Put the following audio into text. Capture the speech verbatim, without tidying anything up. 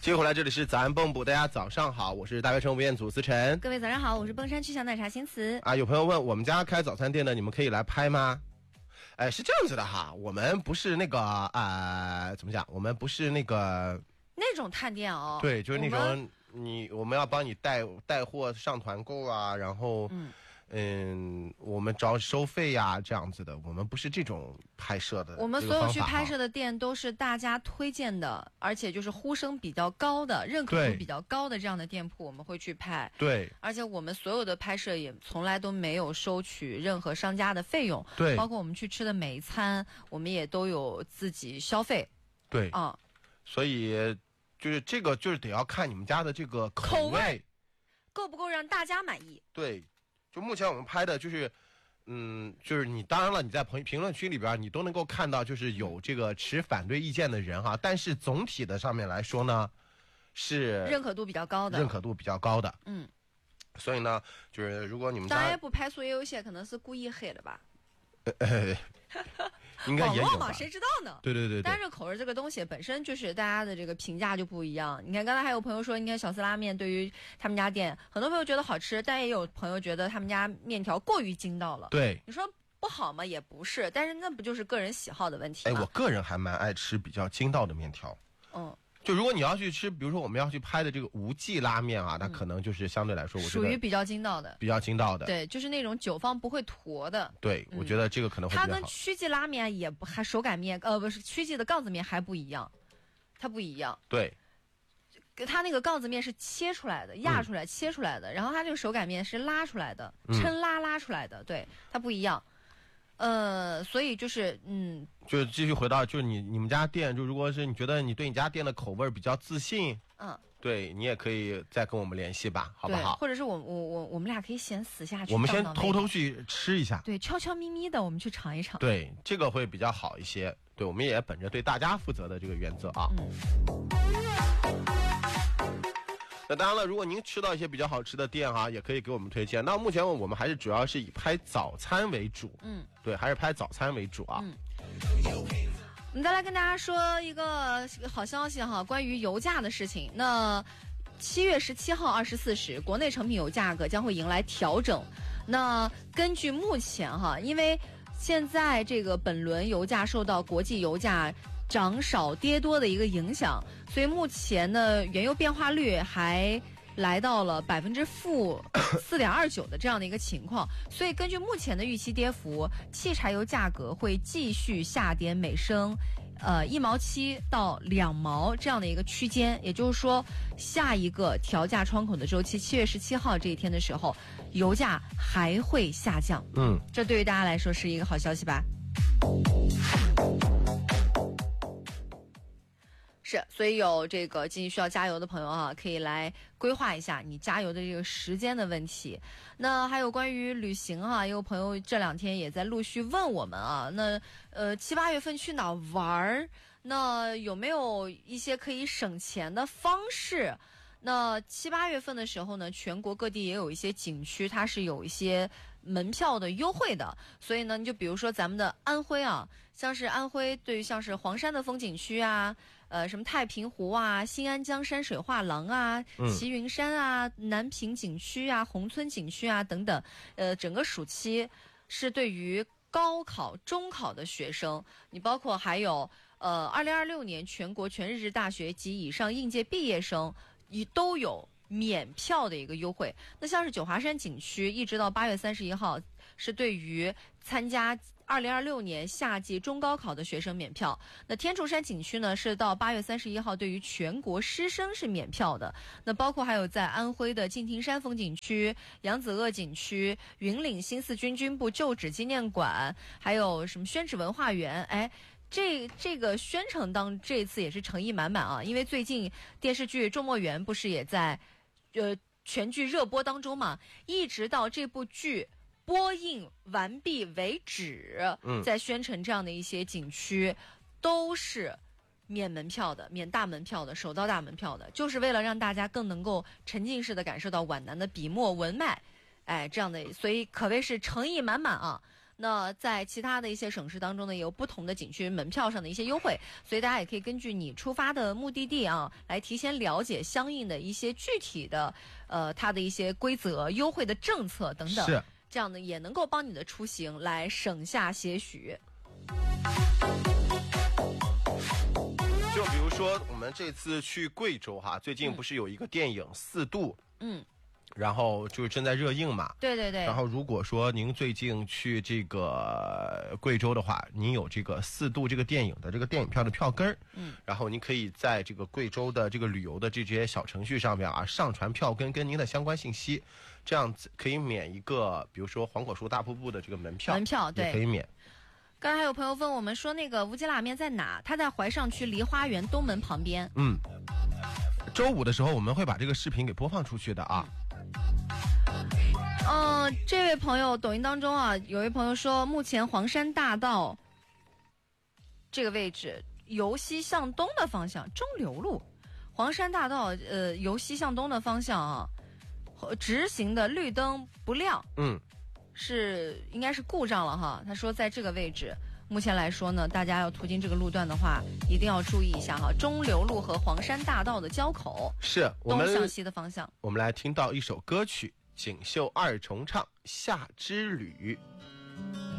接回来，这里是早安蹦补，大家早上好，我是大学生吴彦祖思晨。 各位早上好，我是崩山区小奶茶新词啊。有朋友问我们家开早餐店的，你们可以来拍吗？哎，是这样子的哈，我们不是那个啊、呃，怎么讲？我们不是那个那种探店哦。 对，就是那种你我们要帮你带带货上团购啊，然后嗯。嗯，我们找收费呀、啊，这样子的，我们不是这种拍摄的。 我们所有去拍摄的店都是大家推荐的，而且就是呼声比较高的、认可度比较高的这样的店铺，我们会去拍。 对， 而且我们所有的拍摄也从来都没有收取任何商家的费用。 对， 包括我们去吃的每一餐，我们也都有自己消费。 对， 啊、嗯， 所以就是这个就是得要看你们家的这个口味， 口味够不够让大家满意。 对。就目前我们拍的就是，嗯，就是你当然了，你在评评论区里边你都能够看到，就是有这个持反对意见的人哈，但是总体的上面来说呢，是认可度比较高的， 认可度比较高的， 嗯， 所以呢，就是如果你们家当然不排除也有一些可能是故意黑的吧， 呃，应该也有吧， 网络嘛，谁知道呢？ 对对对对。 但是口味这个东西本身就是大家的这个评价就不一样。你看刚才还有朋友说，你看小四拉面对于他们家店，很多朋友觉得好吃，但也有朋友觉得他们家面条过于筋道了。 对， 你说不好吗？也不是，但是那不就是个人喜好的问题吗？ 哎，我个人还蛮爱吃比较筋道的面条。 嗯。 就如果你要去吃，比如说我们要去拍的这个无记拉面啊，那可能就是相对来说，我觉得属于比较筋道的， 比较筋道的， 对，就是那种久放不会坨的。 对，嗯、我觉得这个可能会比较好。 它跟曲记拉面也不还手擀面，呃，不是曲记的杠子面还不一样，它不一样。 对， 它那个杠子面是切出来的，压出来、嗯、切出来的，然后它这个手擀面是拉出来的，抻拉拉出来的，嗯、对，它不一样。呃，所以就是嗯， 就继续回到就是你你们家店，就如果是你觉得你对你家店的口味比较自信， 嗯， 对你也可以再跟我们联系吧，好不好？ 或者是我我我我们俩可以先私下去， 我们先偷偷去吃一下， 对，悄悄咪咪的我们去尝一尝， 对，这个会比较好一些。对，我们也本着对大家负责的这个原则啊。嗯。那当然了，如果您吃到一些比较好吃的店哈、啊，也可以给我们推荐。那目前我们还是主要是以拍早餐为主，嗯，对，还是拍早餐为主啊。嗯， 我们再来跟大家说一个好消息哈，关于油价的事情。那七月十七号二十四时，国内成品油价格将会迎来调整。那根据目前哈，因为现在这个本轮油价受到国际油价涨少跌多的一个影响，所以目前呢，原油变化率还来到了百分之负四点二九的这样的一个情况。所以根据目前的预期跌幅，汽柴油价格会继续下跌每升呃一毛七到两毛这样的一个区间。也就是说，下一个调价窗口的周期，七月十七号这一天的时候，油价还会下降。嗯，这对于大家来说是一个好消息吧？是，所以有这个经济需要加油的朋友啊，可以来规划一下你加油的这个时间的问题。那还有关于旅行啊，也有朋友这两天也在陆续问我们啊，那呃七八月份去哪玩儿？那有没有一些可以省钱的方式？那七八月份的时候呢，全国各地也有一些景区，它是有一些门票的优惠的。所以呢，你就比如说咱们的安徽啊，像是安徽对于像是黄山的风景区啊，呃，什么太平湖啊、新安江山水画廊啊、齐云山啊、南屏景区啊、宏村景区啊等等，呃，整个暑期是对于高考、中考的学生，你包括还有呃，二零二六年全国全日制大学及以上应届毕业生。也都有免票的一个优惠。那像是九华山景区，一直到八月三十一号，是对于参加二零二六年夏季中高考的学生免票。那天柱山景区呢，是到八月三十一号，对于全国师生是免票的。那包括还有在安徽的敬亭山风景区、扬子鳄景区、云岭新四军军部旧址纪念馆，还有什么宣纸文化园，哎。这这个宣城当这次也是诚意满满啊，因为最近电视剧《众墨园》不是也在，呃全剧热播当中嘛，一直到这部剧播映完毕为止，嗯，在宣城这样的一些景区都是免门票的，免大门票的，首到大门票的，就是为了让大家更能够沉浸式的感受到皖南的笔墨文脉，哎，这样的，所以可谓是诚意满满啊。 那在其他的一些省市当中呢，也有不同的景区门票上的一些优惠，所以大家也可以根据你出发的目的地啊，来提前了解相应的一些具体的呃它的一些规则、优惠的政策等等。 是。 这样呢，也能够帮你的出行来省下些许。 就比如说我们这次去贵州哈，最近不是有一个电影《四度》， 嗯， 然后就是正在热映嘛。 对对对。 然后如果说您最近去这个贵州的话，您有这个《四度》这个电影的这个电影票的票根儿， 嗯， 然后您可以在这个贵州的这个旅游的这些小程序上面啊，上传票根跟您的相关信息，这样子可以免一个，比如说黄果树大瀑布的这个门票， 门票对， 也可以免。 刚才还有朋友问我们说，那个无极拉面在哪？它在怀上区梨花园东门旁边。 嗯，周五的时候我们会把这个视频给播放出去的啊。 嗯、呃，这位朋友抖音当中啊，有位朋友说，目前黄山大道这个位置由西向东的方向，中流路，黄山大道呃由西向东的方向啊，直行的绿灯不亮。 嗯。 是应该是故障了哈，他说在这个位置，目前来说呢，大家要途经这个路段的话，一定要注意一下哈，中流路和黄山大道的交口， 是我们东向西的方向。 我们来听到一首歌曲，锦绣二重唱《夏之旅》。